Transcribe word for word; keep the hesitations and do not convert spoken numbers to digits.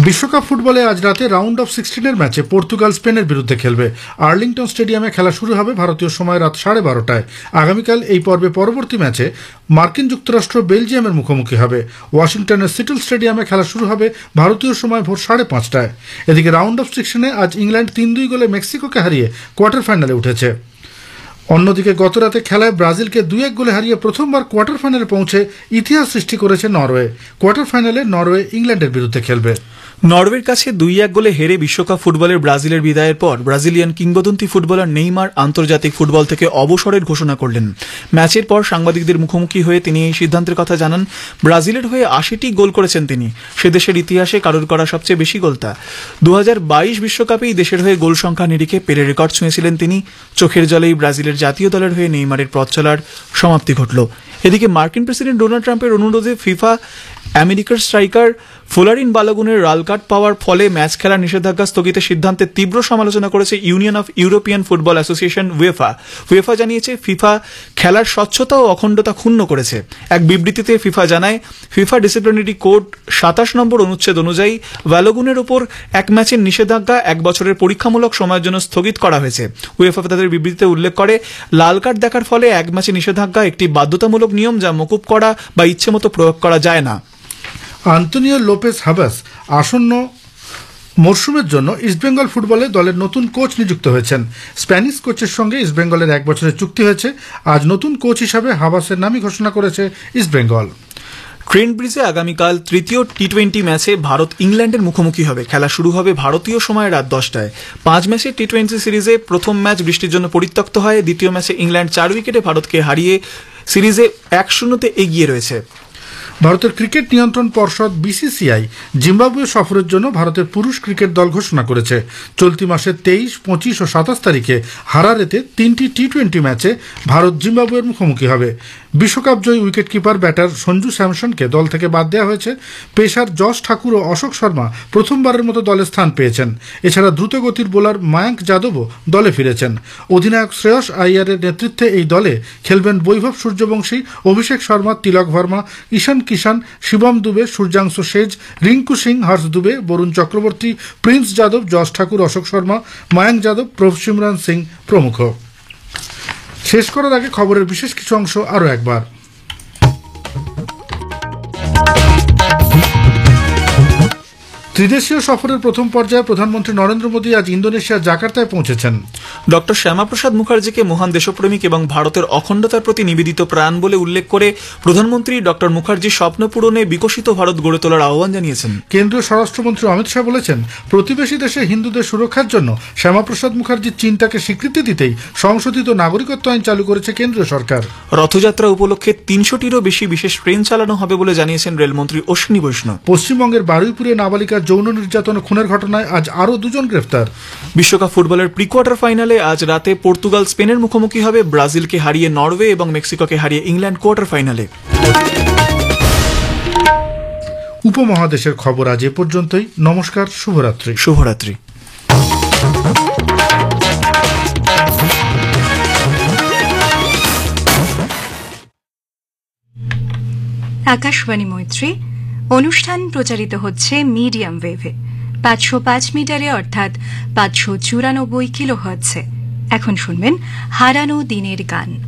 বিশ্বকাপ ফুটবলে আজ রাতে রাউন্ড অফ সিক্সটিনের ম্যাচে পর্তুগাল স্পেনের বিরুদ্ধে খেলবে। আর্লিংটন স্টেডিয়ামে খেলা শুরু হবে ভারতীয় সময় রাত সাড়ে বারোটায়। আগামীকাল এই পর্বে পরবর্তী ম্যাচে মার্কিন যুক্তরাষ্ট্র বেলজিয়ামের মুখোমুখি হবে। ওয়াশিংটনের সিটল স্টেডিয়ামে খেলা শুরু হবে ভারতীয় সময় ভোর সাড়ে পাঁচটায়। এদিকে রাউন্ড অফ সিক্সটিনে আজ ইংল্যান্ড তিন দুই গোলে মেক্সিকোকে হারিয়ে কোয়ার্টার ফাইনালে উঠেছে। অন্যদিকে গতরাতে খেলায় ব্রাজিলকে দুই এক গোলে হারিয়ে প্রথমবার কোয়ার্টার ফাইনালে পৌঁছে ইতিহাস সৃষ্টি করেছে নরওয়ে। কোয়ার্টার ফাইনালে নরওয়ে ইংল্যান্ডের বিরুদ্ধে খেলবে। নরওয়ের কাছে দুই এক গোলে হেরে বিশ্বকাপ ফুটবলের ব্রাজিলের বিদায়ের পর ব্রাজিলিয়ান কিংবদন্তি ফুটবলার নেইমার আন্তর্জাতিক ফুটবল থেকে অবসরের ঘোষণা করলেন। ম্যাচের পর সাংবাদিকদের মুখোমুখি হয়ে তিনি এই সিদ্ধান্তের কথা জানান। ব্রাজিলের হয়ে আশিটি গোল করেছেন তিনি। সে দেশের ইতিহাসে কারোর করা সবচেয়ে বেশি গোল তা। দু হাজার বাইশ বিশ্বকাপেই দেশের হয়ে গোল সংখ্যা নিরিখে পেরে রেকর্ড ছুঁয়েছিলেন তিনি। চোখের জলেই ব্রাজিলের জাতীয় দলের হয়ে নেইমারের পথ চলার সমাপ্তি ঘটল। এদিকে মার্কিন প্রেসিডেন্ট ডোনাল্ড ট্রাম্পের অনুরোধে ফিফা আমেরিকার স্ট্রাইকার ফ্লোরিন বালোগুনের লাল কার্ড পাওয়ার ফলে ম্যাচ খেলার নিষেধাজ্ঞা স্থগিতের সিদ্ধান্তের তীব্র সমালোচনা করেছে union of European football association UEFA. UEFA জানিয়েছে ফিফা খেলার স্বচ্ছতা ও অখণ্ডতা ক্ষুণ্ণ করেছে। এক বিবৃতিতে ফিফা জানায়, ফিফা ডিসিপ্লিনারি কোড সাতাশ নম্বর অনুচ্ছেদ অনুযায়ী বালোগুনের ওপর এক ম্যাচের নিষেধাজ্ঞা এক বছরের পরীক্ষামূলক সময়ের জন্য স্থগিত করা হয়েছে। উয়েফা তাদের বিবৃতিতে উল্লেখ করে, লাল কার্ড দেখার ফলে এক ম্যাচের নিষেধাজ্ঞা একটি বাধ্যতামূলক নিয়ম যা মকুব করা বা ইচ্ছেমতো প্রয়োগ করা যায় না। আন্তোনিও লোপেস হাবাস আসন্ন মরশুমের জন্য ইস্টবেঙ্গল ফুটবলে দলের নতুন কোচ নিযুক্ত হয়েছেন। স্প্যানিশ কোচের সঙ্গে ইস্টবেঙ্গলের এক বছরের চুক্তি হয়েছে। আজ নতুন কোচ হিসাবে হাবাসের নামই ঘোষণা করেছে ইস্টবেঙ্গল। ট্রেন্ট ব্রিজে আগামীকাল তৃতীয় টি টোয়েন্টি ম্যাচে ভারত ইংল্যান্ডের মুখোমুখি হবে। খেলা শুরু হবে ভারতীয় সময় রাত দশটায়। পাঁচ ম্যাচের টি টোয়েন্টি সিরিজে প্রথম ম্যাচ বৃষ্টির জন্য পরিত্যক্ত হয়। দ্বিতীয় ম্যাচে ইংল্যান্ড চার উইকেটে ভারতকে হারিয়ে সিরিজে এক শূন্যতে এগিয়ে রয়েছে। ভারতের ক্রিকেট নিয়ন্ত্রণ পর্ষদ বিসিসিআই জিম্বাবুয়ে সফরের জন্য ভারতের পুরুষ ক্রিকেট দল ঘোষণা করেছে। চলতি মাসের তেইশ, পঁচিশ ও সাতাশ তারিখে হারারেতে তিনটি টি টোয়েন্টি ম্যাচে ভারত জিম্বাবুয়ের মুখোমুখি হবে। বিশ্বকাপ জয়ী উইকেট কিপার ব্যাটার সঞ্জু স্যামসনকে দল থেকে বাদ দেওয়া হয়েছে। পেসার যশ ঠাকুর ও অশোক শর্মা প্রথমবারের মতো দলে স্থান পেয়েছেন। এছাড়া দ্রুতগতির বোলার মায়াঙ্ক যাদবও দলে ফিরেছেন। অধিনায়ক শ্রেয়স আইয়ারের নেতৃত্বে এই দলে খেলবেন বৈভব সূর্যবংশী, অভিষেক শর্মা, তিলক ভার্মা, ঈশান কিষান, শিবম দুবে, সূর্যাংশু সেজ, রিঙ্কু সিং, হর্ষ দুবে, বরুণ চক্রবর্তী, প্রিন্স যাদব, যশ ঠাকুর, অশোক শর্মা, মায়াঙ্ক যাদব, প্রভসিমরান সিং প্রমুখ। শেষ করার আগে খবরের বিশেষ কিছু অংশ আরও একবার। ত্রিদেশীয় সফরের প্রথম পর্যায়ে প্রধানমন্ত্রী নরেন্দ্র মোদী আজ ইন্দোনেশিয়ার জাকার্তায় পৌঁছেছেন। ডক্টর শ্যামাপ্রসাদ মুখার্জিকে মহান দেশপ্রেমিক এবং ভারতের অখণ্ডতার প্রতি নিবেদিত প্রাণ বলে উল্লেখ করে প্রধানমন্ত্রী ডক্টর মুখার্জির স্বপ্ন পূরণে বিকশিত ভারত গড়ে তোলার আহ্বান জানিয়েছেন। কেন্দ্রীয় স্বরাষ্ট্রমন্ত্রী অমিত শাহ বলেছেন, প্রতিবেশী দেশে হিন্দুদের সুরক্ষার জন্য শ্যামাপ্রসাদ মুখার্জির চিন্তাকে স্বীকৃতি দিতেই সংশোধিত নাগরিকত্ব আইন চালু করেছে কেন্দ্রীয় সরকার। রথযাত্রা উপলক্ষে তিনশোটিরও বেশি বিশেষ ট্রেন চালানো হবে বলে জানিয়েছেন রেলমন্ত্রী অশ্বিনী বৈষ্ণব। পশ্চিমবঙ্গের বারুইপুরে নাবালিকা যৌন নির্যাতন ও খুনের ঘটনায় আজ আরও দুজন গ্রেফতার। বিশ্বকাপ ফুটবলের প্রি কোয়ার্টার ফাইনালে আজ রাতে পর্তুগাল স্পেনের মুখোমুখি হবে। ব্রাজিলকে হারিয়ে নরওয়ে এবং মেক্সিকোকে হারিয়ে ইংল্যান্ড কোয়ার্টার ফাইনালে। উপমহাদেশের খবর আজ এ পর্যন্তই। নমস্কার, শুভরাত্রি। শুভরাত্রি। আকাশবাণী মৈত্রী অনুষ্ঠান প্রচারিত হচ্ছে মিডিয়াম ওয়েভে পাঁচশো পাঁচ মিটারে অর্থাৎ পাঁচশো চুরানব্বই কিলো হার্টজে। এখন শুনবেন হারানো দিনের গান।